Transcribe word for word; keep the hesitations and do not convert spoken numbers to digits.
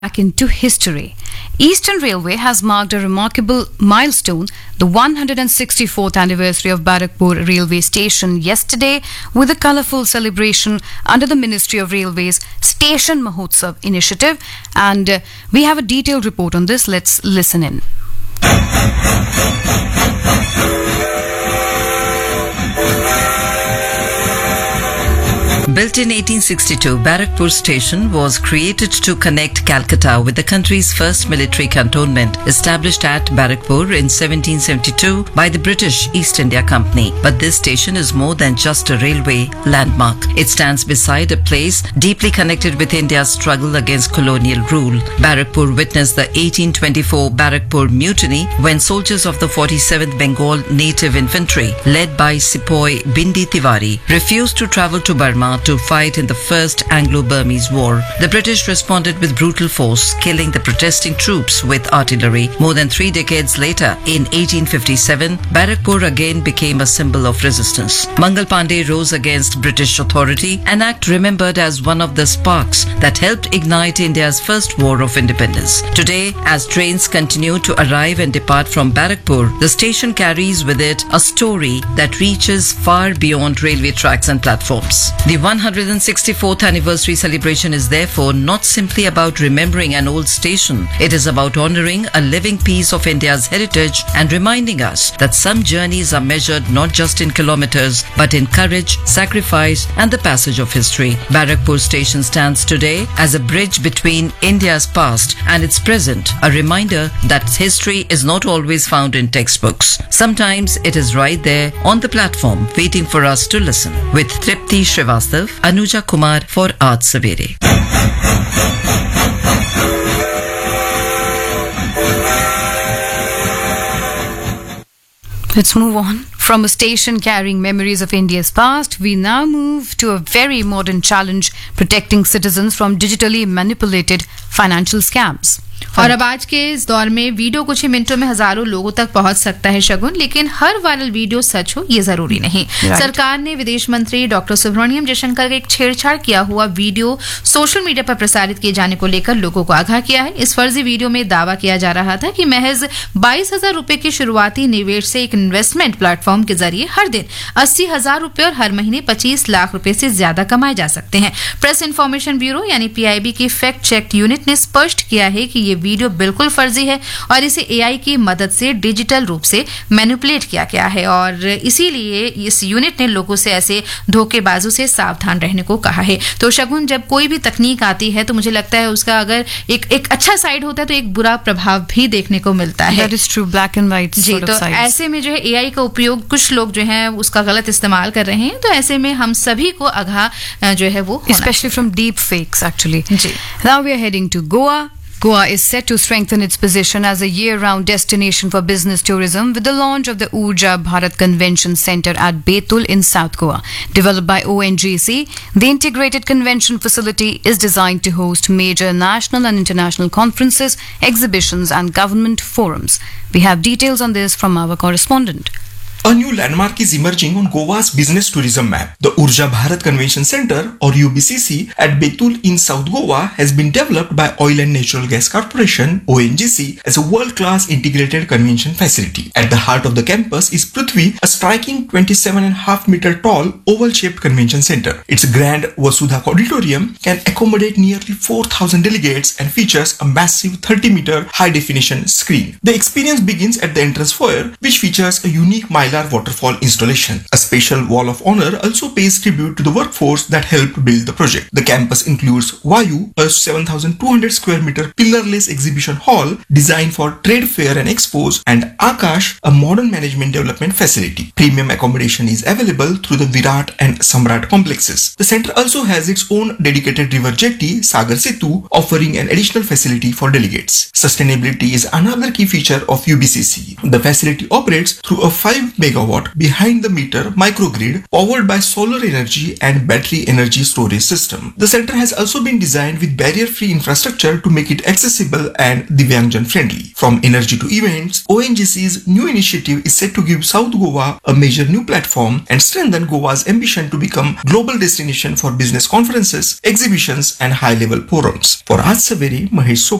Back into history. Eastern Railway has marked a remarkable milestone, the one hundred sixty-fourth anniversary of Barakpur Railway Station yesterday with a colourful celebration under the Ministry of Railways Station Mahotsav initiative. And uh, we have a detailed report on this. Let's listen in. Built in eighteen sixty-two, Barakpur Station was created to connect Calcutta with the country's first military cantonment, established at Barakpur in seventeen seventy-two by the British East India Company. But this station is more than just a railway landmark. It stands beside a place deeply connected with India's struggle against colonial rule. Barakpur witnessed the eighteen twenty-four Barakpur Mutiny when soldiers of the forty-seventh Bengal Native Infantry, led by Sepoy Bindi Tiwari, refused to travel to Burma to fight in the First Anglo-Burmese War. The British responded with brutal force, killing the protesting troops with artillery. More than three decades later, in eighteen fifty-seven, Barakpur again became a symbol of resistance. Mangal Pandey rose against British authority, an act remembered as one of the sparks that helped ignite India's first war of independence. Today, as trains continue to arrive and depart from Barakpur, the station carries with it a story that reaches far beyond railway tracks and platforms. The one hundred sixty-fourth anniversary celebration is therefore not simply about remembering an old station. It is about honoring a living piece of India's heritage and reminding us that some journeys are measured not just in kilometers but in courage, sacrifice and the passage of history. Barakpur Station stands today as a bridge between India's past and its present, a reminder that history is not always found in textbooks. Sometimes it is right there on the platform waiting for us to listen. With Tripti Srivastav, Anuja Kumar for Aaj Savere. Let's move on. From a station carrying memories of India's past, we now move to a very modern challenge, protecting citizens from digitally manipulated financial scams. और अब आज के इस दौर में video कुछ ही मिनटों में हजारों लोगों तक पहुंच सकता है शगुन, लेकिन हर वायरल वीडियो सच हो ये जरूरी नहीं। right. सरकार ने विदेश मंत्री डॉक्टर सुब्रमण्यम जयशंकर का एक छेड़छाड़ किया हुआ वीडियो सोशल मीडिया पर प्रसारित किए जाने को लेकर लोगों को आगाह किया है। इस फर्जी वीडियो में दावा किया जा रहा था कि महज बाईस हजार रुपए के शुरुआती निवेश से एक इन्वेस्टमेंट प्लेटफॉर्म के जरिए हर दिन अस्सी हजार रुपए और हर महीने पच्चीस लाख रुपए से ज्यादा कमाए जा सकते हैं। प्रेस इन्फॉर्मेशन ब्यूरो यानी पीआईबी की फैक्ट चेक यूनिट ने स्पष्ट किया है कि ये वीडियो बिल्कुल फर्जी है और इसे एआई की मदद से डिजिटल रूप से मैनिपुलेट किया गया है और इसीलिए इस यूनिट ने लोगों से ऐसे धोखेबाजों से सावधान रहने को कहा है। तो शगुन, जब कोई भी तकनीक आती है तो मुझे लगता है उसका अगर एक एक अच्छा साइड होता है तो एक बुरा प्रभाव भी देखने को मिलता है। That is true, black and white जी, तो ऐसे में जो है एआई का उपयोग कुछ लोग जो है उसका गलत इस्तेमाल कर रहे हैं, तो ऐसे में हम सभी को आगाह जो है वो especially from deep fakes actually. Ji. Now we are heading to Goa. Goa is set to strengthen its position as a year-round destination for business tourism with the launch of the Urja Bharat Convention Centre at Betul in South Goa. Developed by O N G C, the integrated convention facility is designed to host major national and international conferences, exhibitions and government forums. We have details on this from our correspondent. A new landmark is emerging on Goa's business tourism map. The Urja Bharat Convention Centre or U B C C at Betul in South Goa has been developed by Oil and Natural Gas Corporation O N G C as a world-class integrated convention facility. At the heart of the campus is Prithvi, a striking twenty-seven and a half meter tall oval-shaped convention centre. Its grand Vasudha auditorium can accommodate nearly four thousand delegates and features a massive thirty meter high-definition screen. The experience begins at the entrance foyer, which features a unique mile waterfall installation. A special wall of honor also pays tribute to the workforce that helped build the project. The campus includes Vayu, a seven thousand two hundred square meter pillarless exhibition hall designed for trade fair and expos, and Akash, a modern management development facility. Premium accommodation is available through the Virat and Samrat complexes. The center also has its own dedicated river jetty, Sagar Setu, offering an additional facility for delegates. Sustainability is another key feature of U B C C. The facility operates through a five megawatt behind the meter microgrid powered by solar energy and battery energy storage system. The center has also been designed with barrier-free infrastructure to make it accessible and Divyangjan friendly. From energy to events, O N G C's new initiative is set to give South Goa a major new platform and strengthen Goa's ambition to become global destination for business conferences, exhibitions and high-level forums. For Aaj Saveri, Mahesh